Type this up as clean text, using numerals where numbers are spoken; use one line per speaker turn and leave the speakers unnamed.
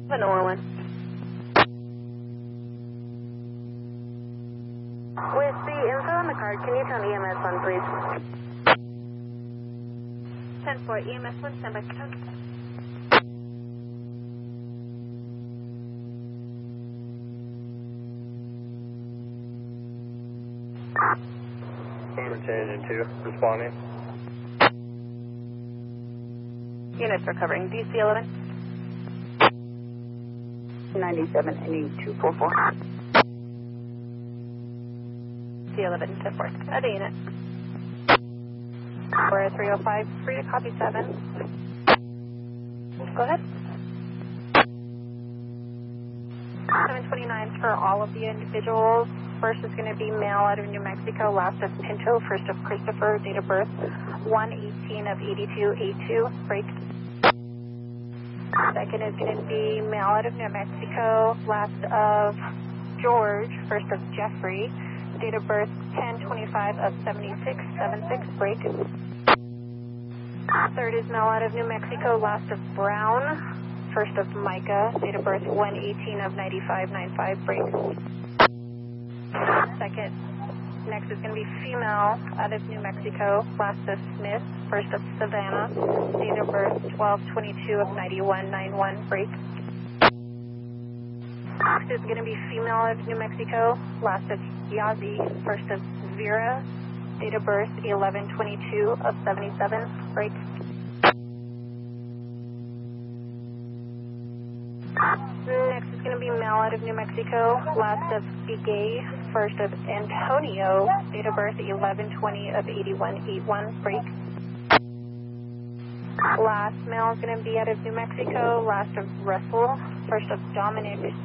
New Orleans. With the info on the card, can you tell me EMS 1, please?
10-4, EMS 1, stand by for tone.
Engine 2, responding.
Units recovering, DC 11.
97, any 244.
DC 11, 10-4. Other unit. We're 305, free to copy 7. Go ahead. 729 for all of the individuals. First is going to be male out of New Mexico, last of Pinto, first of Christopher, date of birth 1/18 of 82, break. Second is going to be male out of New Mexico, last of George, first of Jeffrey, date of birth 10/25 of 76, break. Third is male out of New Mexico, last of Brown, first of Micah, date of birth 1/18 of 95, break. Second, next is going to be female out of New Mexico, last of Smith, first of Savannah, date of birth 12/22 of 91, break. Next is going to be female out of New Mexico, last of Yazi, first of Vera, date of birth 11/22 of 77, break. Next is going to be male out of New Mexico, last of Bigay, first of Antonio, date of birth 11/20 of 81, break. Last male is going to be out of New Mexico, last of Russell, first of Dominic,